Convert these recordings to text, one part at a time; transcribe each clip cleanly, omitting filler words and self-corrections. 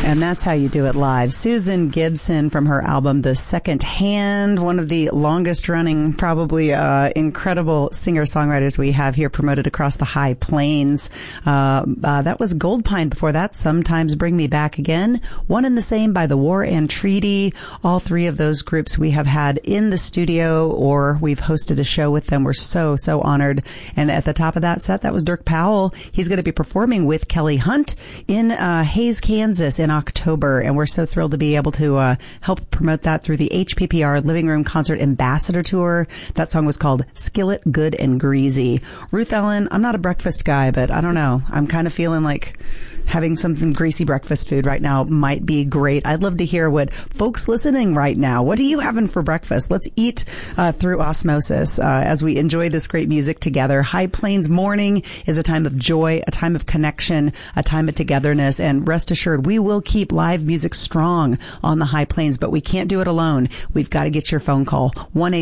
and that's how you do it live. Susan Gibson from her album The Second Hand, one of the longest running, probably incredible singer-songwriters we have here, promoted across the High Plains. That was Gold Pine before that, Sometimes Bring Me Back Again, One and the Same by The War and Treaty. All three of those groups we have had in the studio, or we've hosted a show with them. We're so honored. And at the top of that set, that was Dirk Powell. He's going to be performing with Kelly Hunt in Hays, Kansas in October, and we're so thrilled to be able to help promote that through the HPPR Living Room Concert Ambassador Tour. That song was called Skillet Good and Greasy. Ruth Ellen, I'm not a breakfast guy, but I don't know. I'm kind of feeling like having something greasy breakfast food right now might be great. I'd love to hear what folks listening right now, what are you having for breakfast? Let's eat through osmosis as we enjoy this great music together. High Plains Morning is a time of joy, a time of connection, a time of togetherness, and rest assured we will keep live music strong on the High Plains, but we can't do it alone. We've got to get your phone call,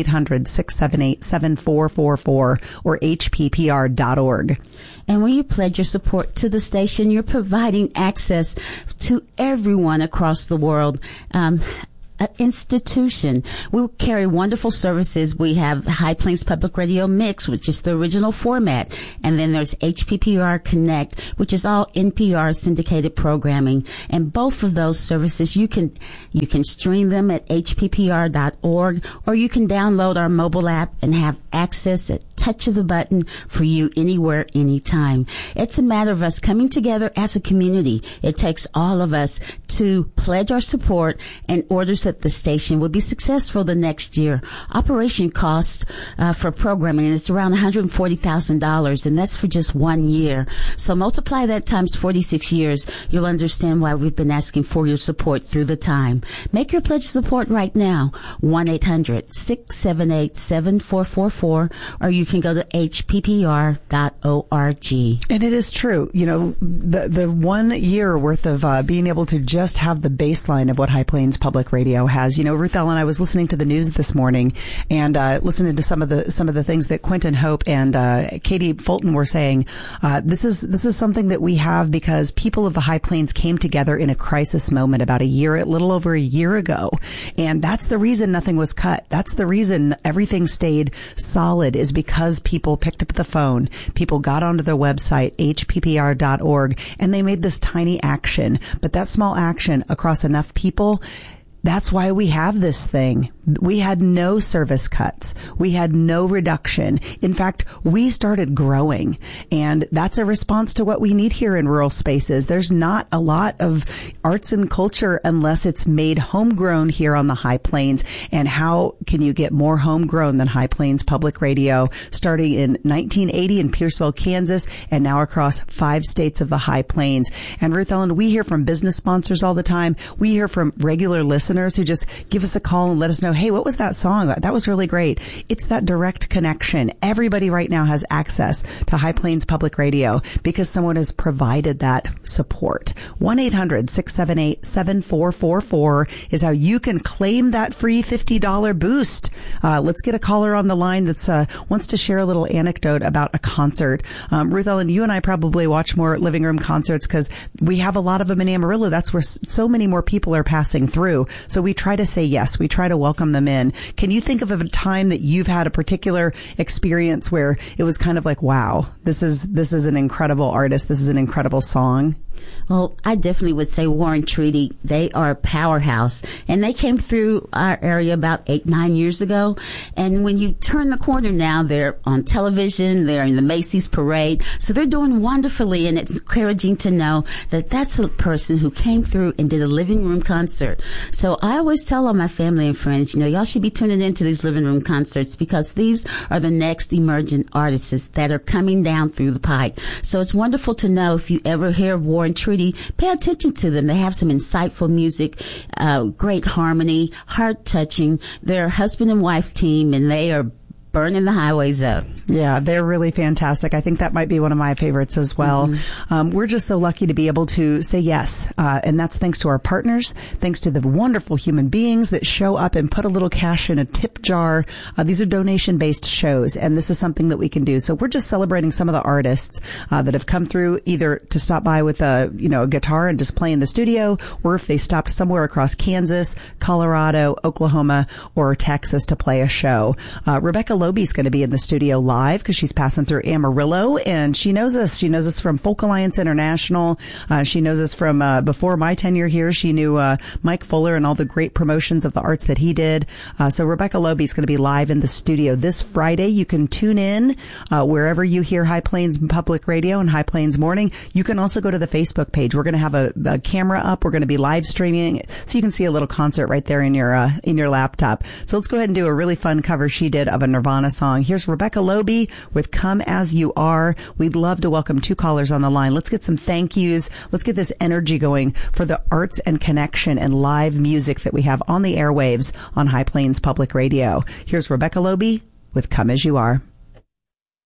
1-800-678-7444 or hppr.org. And when you pledge your support to the station, you're providing access to everyone across the world. An institution. We carry wonderful services. We have High Plains Public Radio Mix, which is the original format. And then there's HPPR Connect, which is all NPR syndicated programming. And both of those services, you can stream them at hppr.org, or you can download our mobile app and have access at touch of the button for you anywhere, anytime. It's a matter of us coming together as a community. It takes all of us to pledge our support in order that the station will be successful the next year. Operation cost for programming is around $140,000, and that's for just 1 year. So multiply that times 46 years. You'll understand why we've been asking for your support through the time. Make your pledge support right now, 1-800-678-7444, or you can go to hppr.org. And it is true. You know, the 1 year worth of being able to just have the baseline of what High Plains Public Radio has. You know, Ruth Ellen, I was listening to the news this morning and listening to some of the things that Quentin Hope and Katie Fulton were saying. This is something that we have because people of the High Plains came together in a crisis moment about a little over a year ago. And that's the reason nothing was cut. That's the reason everything stayed solid, is because people picked up the phone, people got onto their website, hppr.org, and they made this tiny action. But that small action across enough people, that's why we have this thing. We had no service cuts. We had no reduction. In fact, we started growing, and that's a response to what we need here in rural spaces. There's not a lot of arts and culture unless it's made homegrown here on the High Plains. And how can you get more homegrown than High Plains Public Radio, starting in 1980 in Pearsall, Kansas, and now across 5 states of the High Plains. And Ruth Ellen, we hear from business sponsors all the time. We hear from regular listeners who just give us a call and let us know, hey, what was that song? That was really great. It's that direct connection. Everybody right now has access to High Plains Public Radio because someone has provided that support. 1-800-678-7444 is how you can claim that free $50 boost. Let's get a caller on the line that's wants to share a little anecdote about a concert. Ruth Ellen, you and I probably watch more living room concerts because we have a lot of them in Amarillo. That's where so many more people are passing through. So we try to say yes. We try to welcome them in. Can you think of a time that you've had a particular experience where it was kind of like, wow, this is an incredible artist. This is an incredible song? Well, I definitely would say War and Treaty. They are a powerhouse, and they came through our area about 8-9 years ago. And when you turn the corner now, they're on television, they're in the Macy's parade. So they're doing wonderfully, and it's encouraging to know that that's a person who came through and did a living room concert. So I always tell all my family and friends, you know, y'all should be tuning into these living room concerts because these are the next emergent artists that are coming down through the pipe. So it's wonderful to know if you ever hear War and Treaty, pay attention to them. They have some insightful music, great harmony, heart-touching. They're a husband and wife team, and they are burning the highways up. Yeah, they're really fantastic. I think that might be one of my favorites as well. We're just so lucky to be able to say yes. And that's thanks to our partners, thanks to the wonderful human beings that show up and put a little cash in a tip jar. These are donation-based shows, and this is something that we can do. So we're just celebrating some of the artists that have come through either to stop by with a guitar and just play in the studio, or if they stopped somewhere across Kansas, Colorado, Oklahoma, or Texas to play a show. Rebecca Loebe's going to be in the studio live because she's passing through Amarillo, and she knows us. She knows us from Folk Alliance International. She knows us from before my tenure here. She knew Mike Fuller and all the great promotions of the arts that he did. So Rebecca Loebe's going to be live in the studio this Friday. You can tune in wherever you hear High Plains Public Radio and High Plains Morning. You can also go to the Facebook page. We're going to have a camera up. We're going to be live streaming, so you can see a little concert right there in your laptop. So let's go ahead and do a really fun cover she did of a Nirvana song. Here's Rebecca Loebe with Come As You Are. We'd love to welcome 2 callers on the line. Let's get some thank yous. Let's get this energy going for the arts and connection and live music that we have on the airwaves on High Plains Public Radio. Here's Rebecca Loebe with Come As You Are.